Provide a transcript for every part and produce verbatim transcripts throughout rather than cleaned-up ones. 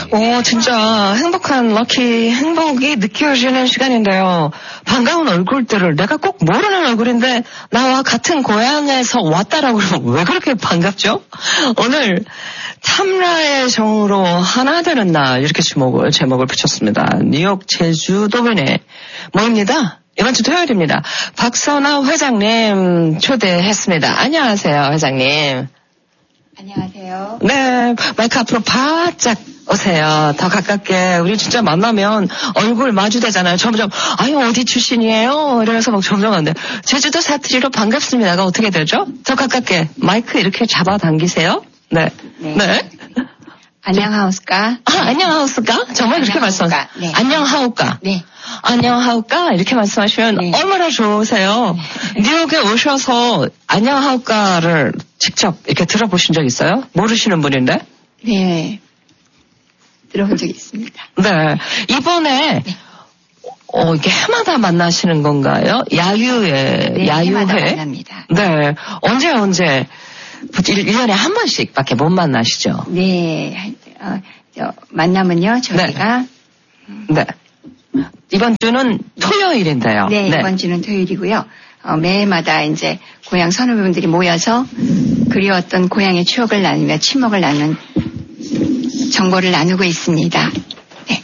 오, 진짜 행복한 럭키 행복이 느껴지는 시간인데요. 반가운 얼굴들을 내가 꼭 모르는 얼굴인데 나와 같은 고향에서 왔다라고 그러면 왜 그렇게 반갑죠? 오늘 탐라의 정으로 하나 되는 날 이렇게 제목을, 제목을 붙였습니다. 뉴욕 제주도민의 모입니다. 이번 주 토요일입니다. 박선아 회장님 초대했습니다. 안녕하세요, 회장님. 안녕하세요. 네, 마이크 앞으로 바짝 오세요. 더 가깝게. 우리 진짜 만나면 얼굴 마주대잖아요. 점점 아유 어디 출신이에요? 이러면서 막 점점 안 돼. 제주도 사투리로 반갑습니다가 어떻게 되죠? 더 가깝게 마이크 이렇게 잡아당기세요. 네. 네. 네. 안녕하우스까? 아, 안녕하우까? 정말 그렇게 말씀하세요. 네. 안녕하우까? 네. 안녕하우까? 이렇게 말씀하시면 네. 얼마나 좋으세요. 네. 뉴욕에 오셔서 안녕하우까를 직접 이렇게 들어보신 적 있어요? 모르시는 분인데? 네. 들어본 적이 있습니다. 네. 이번에 네. 어, 이게 해마다 만나시는 건가요? 야유회, 네, 야유회. 해마다 만납니다. 네. 언제 언제 일 년에 한 번씩밖에 못 만나시죠? 네. 어, 저, 만남은요, 저희가. 네. 네. 이번 주는 토요일인데요. 네, 네. 이번 주는 토요일이고요. 어, 매해마다 이제 고향 선후배분들이 모여서 그리웠던 고향의 추억을 나누며 친목을 나누는 정보를 나누고 있습니다. 네.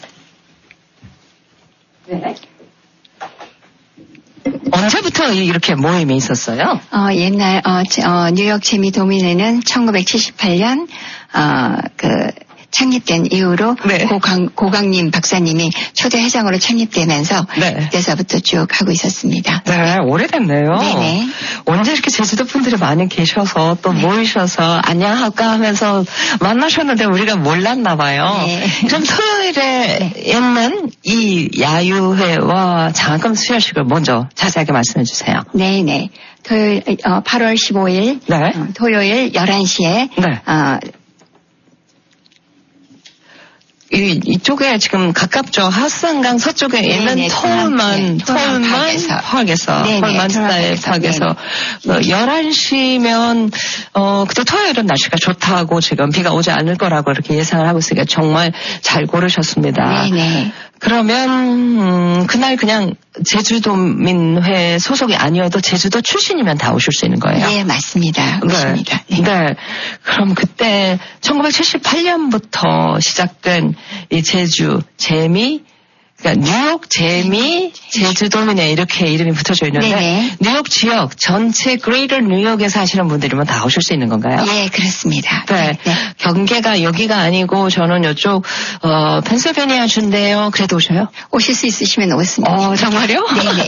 네. 언제부터 이렇게 모임이 있었어요? 어, 옛날, 어, 어, 뉴욕 재미 도민회는 천구백칠십팔 년, 어, 그, 창립된 이후로 네. 고강, 고강님 박사님이 초대 회장으로 창립되면서 네. 그때서부터 쭉 하고 있었습니다. 네, 오래됐네요. 네네. 언제 이렇게 제주도 분들이 많이 계셔서 또 네. 모이셔서 안녕할까 하면서 만나셨는데 우리가 몰랐나 봐요. 네. 그럼 토요일에 네. 있는 이 야유회와 장학금 수여식을 먼저 자세하게 말씀해 주세요. 네네. 토요일, 어, 팔월 십오일 네. 어, 토요일 열한 시에 네. 어, 이, 이쪽에 지금 가깝죠. 하스한강 서쪽에 네네, 있는 톨만, 네, 톨만 톨만 파크에서, 네네, 톨만 스타일 파크에서, 어, 열한 시면, 어, 그때 토요일은 날씨가 좋다고 지금 비가 오지 않을 거라고 이렇게 예상을 하고 있으니까 정말 잘 고르셨습니다. 네네. 그러면, 음, 그날 그냥 제주도민회 소속이 아니어도 제주도 출신이면 다 오실 수 있는 거예요? 네, 맞습니다. 네. 맞습니다. 네. 네. 그럼 그때 천구백칠십팔 년부터 시작된 이 제주 재미, 그러니까 뉴욕 재미 제주도민회 이렇게 이름이 붙어져 있는데 네네. 뉴욕 지역 전체 그레이터 뉴욕에 사시는 분들이면 다 오실 수 있는 건가요? 네, 그렇습니다. 네. 네. 경계가 여기가 아니고 저는 이쪽 어, 펜실베니아 주인데요. 그래도 오셔요? 오실 수 있으시면 오겠습니다. 어, 정말요? 네네.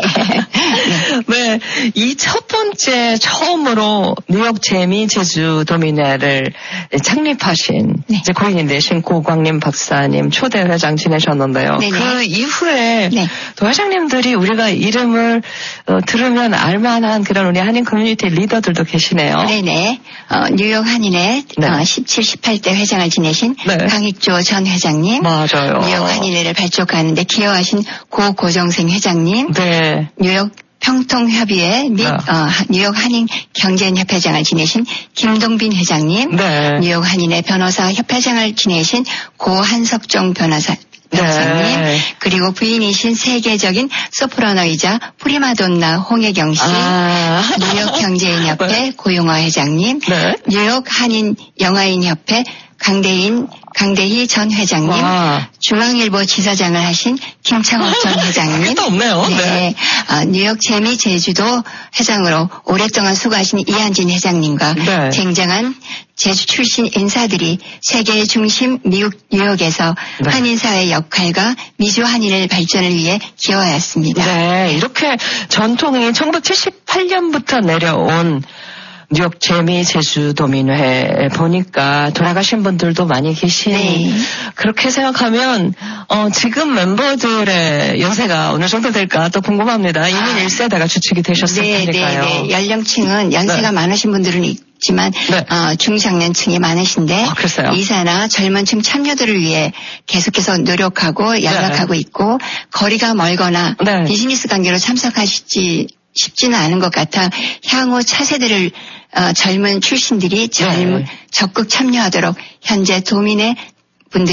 네. 이 첫 번째 처음으로 뉴욕 재미 제주도민회를 창립하신 네. 이제 고인인 되신 고광님 박사님 초대 회장 지내셨는데요. 네네. 그 이후에 네. 또 회장님들이 우리가 이름을 어, 들으면 알만한 그런 우리 한인 커뮤니티 리더들도 계시네요. 네네. 어, 뉴욕 한인회 네. 어, 십칠, 십팔 대 회장을 지내신 네. 강익조 전 회장님. 맞아요. 뉴욕 한인회를 발족하는데 기여하신 고고정생 회장님. 네. 뉴욕 평통협의회 및 네. 어, 뉴욕 한인 경제협회장을 지내신 김동빈 회장님. 네. 뉴욕 한인회 변호사 협회장을 지내신 고한석종 변호사. 변호사님, 네. 그리고 부인이신 세계적인 소프라노이자 프리마돈나 홍혜경 씨, 아. 뉴욕 경제인협회 네. 고용화 회장님, 네. 뉴욕 한인 영화인협회 강대인 강대희 전 회장님, 와. 중앙일보 지사장을 하신 김창호 전 회장님, 또 없네요. 네, 네. 어, 뉴욕 재미 제주도 회장으로 오랫동안 수고하신 이한진 회장님과 네. 쟁쟁한 제주 출신 인사들이 세계의 중심 미국 뉴욕에서 네. 한인사회의 역할과 미주 한인의 발전을 위해 기여하였습니다. 네, 이렇게 전통이 천구백칠십팔 년부터 내려온 뉴욕 재미 제주도민회 보니까 돌아가신 분들도 많이 계신 네. 그렇게 생각하면 어, 지금 멤버들의 연세가 어느 정도 될까 또 궁금합니다. 이미 아. 일 세대가 주축이 되셨을 네, 테니까요. 네, 네. 연령층은 연세가 네. 많으신 분들은 있지만 네. 어, 중장년층이 많으신데 아, 글쎄요. 이사나 젊은층 참여들을 위해 계속해서 노력하고 연락하고 네. 있고 거리가 멀거나 네. 비즈니스 관계로 참석하시지 쉽지는 않은 것 같아 향후 차세대를 어, 젊은 출신들이 젊, 네. 적극 참여하도록 현재 도민의 분들이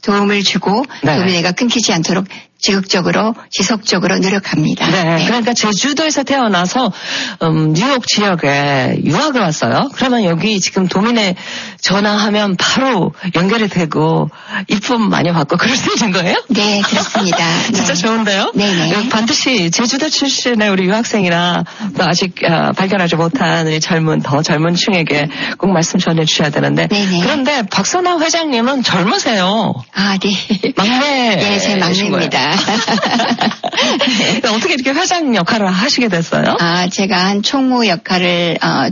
도움을 주고 네. 도민회가 끊기지 않도록 지극적으로 지속적으로 노력합니다. 네, 네. 그러니까 제주도에서 태어나서 음, 뉴욕 지역에 유학을 왔어요. 그러면 여기 지금 도민회 전화하면 바로 연결이 되고 입금 많이 받고 그럴 수 있는 거예요? 네, 그렇습니다. 진짜 네. 좋은데요? 네네. 반드시 제주도 출신의 우리 유학생이나 또 아직 어, 발견하지 못한 우리 젊은 더 젊은 층에게 꼭 말씀 전해주셔야 되는데 네네. 그런데 박선아 회장님은 젊으세요. 아, 네. 막내. 네, 제 막내입니다. 네. 어떻게 이렇게 회장 역할을 하시게 됐어요? 아, 제가 한 총무 역할을, 어,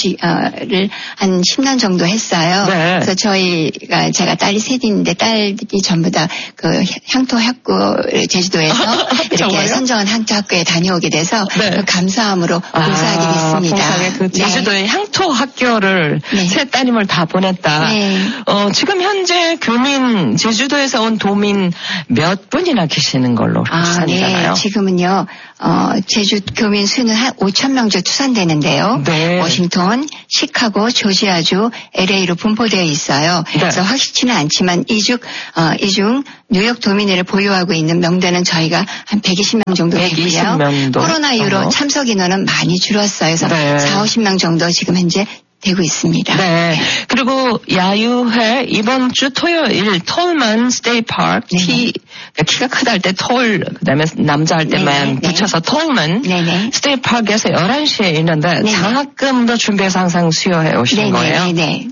총무를 한 십 년 정도 했어요. 네. 그래서 저희가, 제가 딸이 셋인데 딸이 전부 다 그 향토 학교 제주도에서 이렇게 정말요? 선정한 향토 학교에 다녀오게 돼서 네. 그 감사함으로 아, 봉사하게 됐습니다. 봉사하게 그 제주도의 네. 향토 학교를 네. 세 따님을 다 보냈다. 네. 어, 지금 현재 교민, 제주도에서 온 도민 몇 분이나 계시는 걸로 아, 추산이잖아요. 네. 지금은요, 어, 제주 교민 수는 한 오천 명 정도 추산되는데요. 네. 워싱턴, 시카고, 조지아주, 엘에이로 분포되어 있어요. 네. 그래서 확실치는 않지만 이중, 어, 이중 뉴욕 도민회를 보유하고 있는 명단은 저희가 한 백이십 명 정도 되고요. 백이십 명도 코로나 이후로 정도? 참석 인원은 많이 줄었어요. 그래서 네. 사오십 명 정도 지금 현재 되고 있습니다. 네. 그리고 야유회 이번 주 토요일 톨만 스테이 파크 네. T 키가 크다 할 때 톨 그다음에 남자 할 때만 네, 네. 붙여서 톨만 네네. 스테이 파크에서 열한 시에 있는데 네. 장학금도 준비해서 항상 수여해 오시는 거예요. 네네.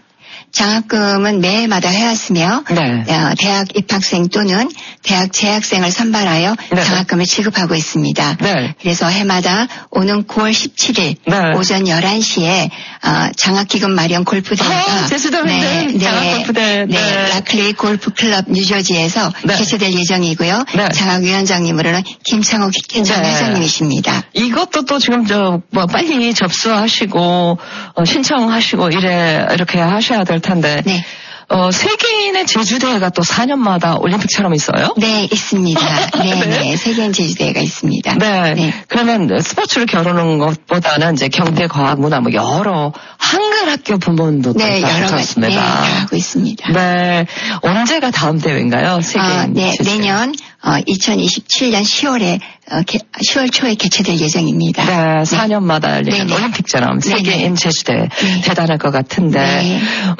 장학금은 매해마다 해왔으며 네. 어, 대학 입학생 또는 대학 재학생을 선발하여 네. 장학금을 지급하고 있습니다. 네. 그래서 해마다 오는 구월 십칠일 네. 오전 열한 시에 어, 장학기금 마련 골프대회가 아, 제주도민들 장학골프대회. 네, 네. 라클리 골프클럽 뉴저지에서 네. 개최될 예정이고요. 네. 장학위원장님으로는 김창호 전 네. 회장님이십니다. 이것도 또 지금 저 뭐 빨리 접수하시고 어, 신청하시고 이래 이렇게 하셔야 될 텐데. 네. 어, 세계인의 제주대회가 또 사 년마다 올림픽처럼 있어요? 네, 있습니다. 네, 네. 네. 세계인 제주대회가 있습니다. 네. 네. 그러면 스포츠를 겨루는 것보다는 이제 경제, 과학, 문화 뭐 여러 한글 학교 부문도 네, 또 여러 가지 네, 있습니다. 다 하고 있습니다. 네. 언제가 다음 대회인가요? 세계인 아, 네, 제주대회. 내년 어, 이천이십칠년 시월에 어, 개, 시월 초에 개최될 예정입니다. 네, 사 년마다 열리는 네네. 올림픽처럼 네네. 세계인 제주대 네. 대단할 것 같은데, 네.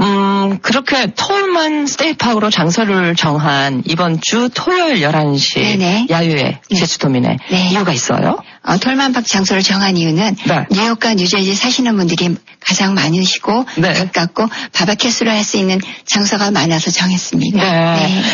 음, 그렇게 톨만 스테이파크로 장소를 정한 이번 주 토요일 열한 시 네네. 야유회 네. 제주도민회 네. 이유가 있어요? 어, 톨만박 장소를 정한 이유는 네. 뉴욕과 뉴저지 사시는 분들이 가장 많으시고 네. 가깝고 바바큐스를 할 수 있는 장소가 많아서 정했습니다. 네.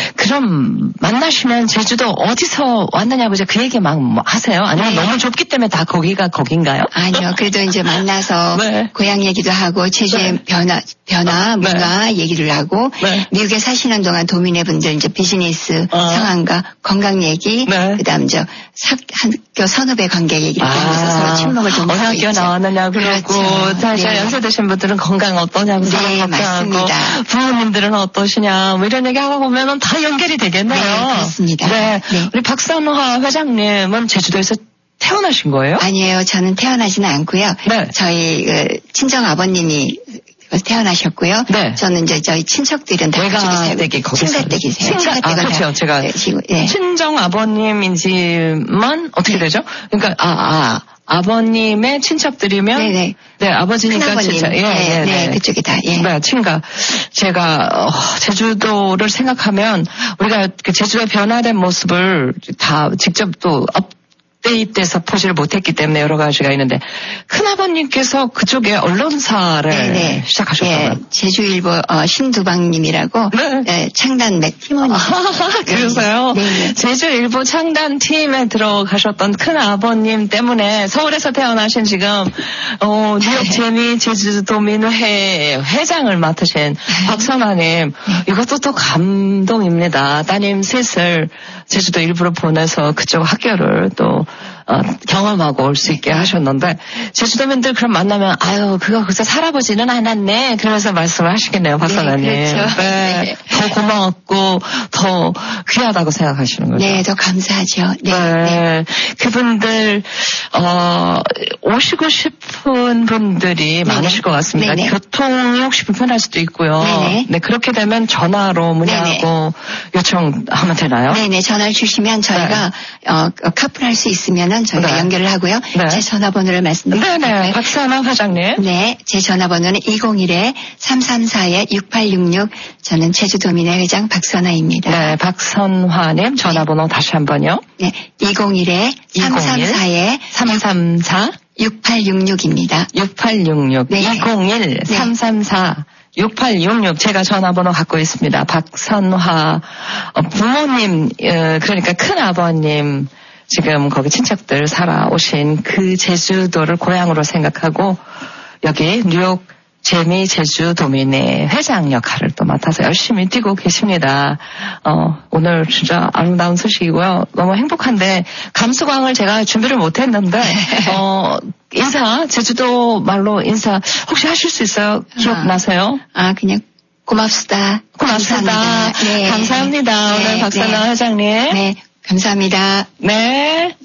그럼 만나시면 제주도 어디서 왔느냐 보자 그 얘기 막 하세요? 아니면 네. 너무 좁기 때문에 다 거기가 거긴가요? 아니요. 그래도 이제 만나서 네. 고향 얘기도 하고 제주의 네. 변화, 변화, 네. 문화 얘기를 하고 네. 미국에 사시는 동안 도민의 분들 이제 비즈니스 어. 상황과 건강 얘기, 네. 그다음 저 사, 학교 선후배 관계 얘기를 하면서 서로 친목을 좀 어느 하고 학교 있죠. 나왔느냐 그러고 그렇죠. 다시 네. 연세드신 분들은 건강 어떠냐고 네, 상황 걱정하고 맞습니다. 부모님들은 어떠시냐 뭐 이런 얘기하고 보면은 다 연결이 되겠네요. 네, 그렇습니다. 네. 네. 우리 박선화 회장님은 제주도에서 태어나신 거예요? 아니에요. 저는 태어나지는 않고요. 네. 저희 그 친정 아버님이 태어나셨고요. 네. 저는 이제 저희 친척들은 다 외가 그쪽에 살고 댁이 거기서 친가댁이세요. 친가, 아, 친가댁은 그렇죠. 다 제가 네, 지금, 네. 친정 아버님인지만 어떻게 네. 되죠? 그러니까 아, 아 아버님의 친척들이면 네네. 네 아버지니까 큰아버님. 친척 예, 네, 예, 네, 그쪽이 다, 예. 네, 친가. 제가 어, 제주도를 생각하면 우리가 그 제주도의 변화된 모습을 다 직접 또 업데이트해서 보지를 못했기 때문에 여러 가지가 있는데 큰아버님께서 그쪽에 언론사를 네네. 시작하셨다고요? 예, 제주일보 어, 신두방님이라고 네. 예, 창단 맥 팀원이. 그러세요? 네. 제주일보 창단 팀에 들어가셨던 큰 아버님 때문에 서울에서 태어나신 지금 어, 뉴욕 재미 제주도민회 회장을 맡으신 박선화님, 이것도 또 감동입니다. 따님 셋을 제주도 일부러 보내서 그쪽 학교를 또 어, 경험하고 올 수 있게 하셨는데 제주도민들 그럼 만나면 아유 그거 그저 살아보지는 않았네 그러면서 말씀을 하시겠네요 박선아님. 네, 그렇죠. 네, 네. 더 고마웠고 더 귀하다고 생각하시는 거죠? 네, 더 감사하죠. 네, 네. 네. 그분들 어 오시고 싶은 분들이 네네. 많으실 것 같습니다. 네네. 교통이 혹시 불편할 수도 있고요. 네네. 네, 그렇게 되면 전화로 문의하고 요청하면 되나요? 네네, 전화를 주시면 저희가 네. 어, 카풀할 수 있으면은 저희가 네. 연결을 하고요. 네. 제 전화번호를 말씀드릴게요. 네네, 박선화 화장님. 네, 제 전화번호는 이공일 삼삼사 육팔육육. 저는 제주도민회 회장 박선화입니다. 네, 박선화님 전화번호 네. 다시 한번요. 네, 이공일 삼삼사 삼삼사 육팔육육입니다. 육팔육육. 네. 이공일 삼삼사 육팔육육. 제가 전화번호 갖고 있습니다. 박선화 어, 부모님, 어, 그러니까 큰아버님, 지금 거기 친척들 살아오신 그 제주도를 고향으로 생각하고 여기 뉴욕 재미 제주도민회 회장 역할을 또 맡아서 열심히 뛰고 계십니다. 어, 오늘 진짜 아름다운 소식이고요. 너무 행복한데 감수광을 제가 준비를 못했는데 어, 인사, 제주도 말로 인사 혹시 하실 수 있어요? 기억나세요? 아, 아 그냥 고맙습니다. 고맙습니다. 감사합니다. 네. 감사합니다. 네. 오늘 박선화 네. 회장님. 네, 감사합니다. 네.